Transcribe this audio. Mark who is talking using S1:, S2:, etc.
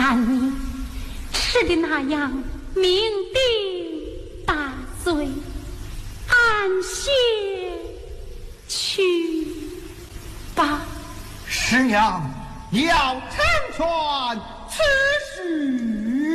S1: 看你吃的那样酩酊大醉，安歇去吧。
S2: 师娘要成全此事。